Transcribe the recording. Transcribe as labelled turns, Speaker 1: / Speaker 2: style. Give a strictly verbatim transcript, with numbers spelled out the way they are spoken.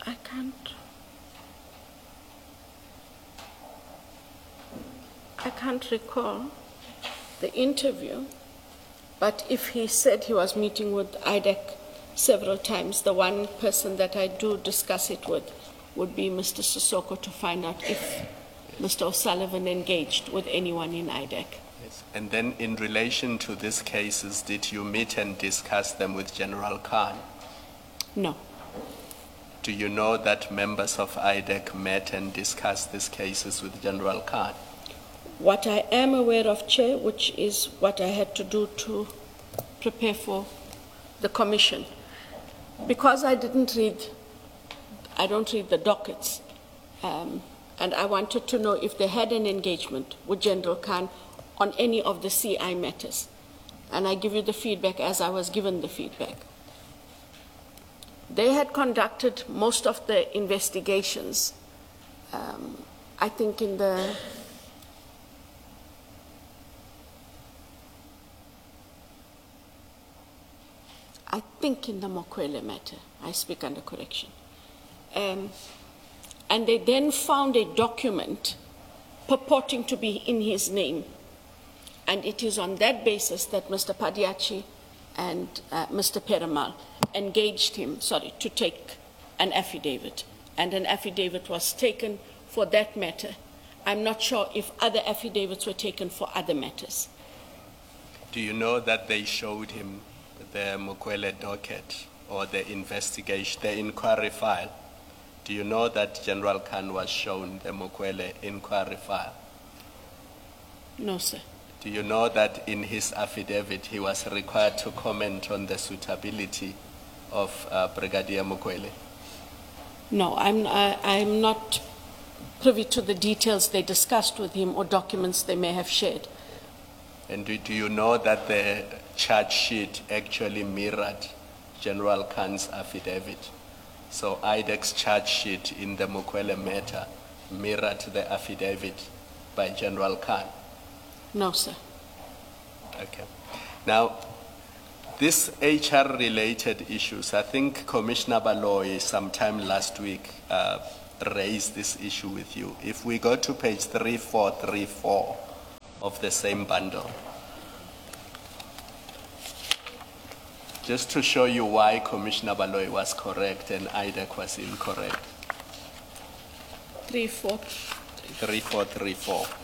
Speaker 1: I can't. I can't recall the interview, but if he said he was meeting with I D E C several times, the one person that I do discuss it with would be Mister Sissoko to find out if Mister O'Sullivan engaged with anyone in I D E C.
Speaker 2: Yes. And then in relation to these cases, did you meet and discuss them with General Khan?
Speaker 1: No.
Speaker 2: Do you know that members of I D E C met and discussed these cases with General Khan?
Speaker 1: What I am aware of, Chair, which is what I had to do to prepare for the commission, because I didn't read, I don't read the dockets, um, and I wanted to know if they had an engagement with General Khan on any of the C I matters. And I give you the feedback as I was given the feedback. They had conducted most of the investigations, um, I think in the I think in the Mokwele matter, I speak under correction. Um, and they then found a document purporting to be in his name. And it is on that basis that Mister Padiachi and uh, Mister Perumal engaged him, sorry, to take an affidavit. And an affidavit was taken for that matter. I'm not sure if other affidavits were taken for other matters.
Speaker 2: Do you know that they showed him the Mokwele docket or the investigation, the inquiry file? Do you know that General Khan was shown the Mokwele inquiry file?
Speaker 1: No, sir.
Speaker 2: Do you know that in his affidavit he was required to comment on the suitability of uh, Brigadier Mokwele?
Speaker 1: No, I'm, uh, I'm not privy to the details they discussed with him or documents they may have shared.
Speaker 2: And do, do you know that the charge sheet actually mirrored General Khan's affidavit? So I D E C's charge sheet in the Mokwele matter mirrored the affidavit by General Khan?
Speaker 1: No, sir.
Speaker 2: Okay. Now, these H R-related issues, I think Commissioner Baloyi sometime last week uh, raised this issue with you. If we go to page three four three four of the same bundle, just to show you why Commissioner Baloyi was correct and I D E C was incorrect.
Speaker 1: Three, four.
Speaker 2: three four three four.